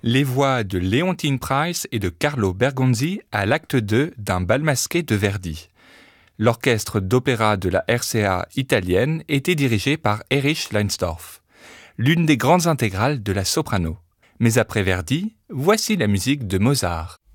Les voix de Leontine Price et de Carlo Bergonzi à l'acte 2 d'un bal masqué de Verdi. L'orchestre d'opéra de la RCA italienne était dirigé par Erich Leinsdorf, l'une des grandes intégrales de la soprano. Mais après Verdi, voici la musique de Mozart.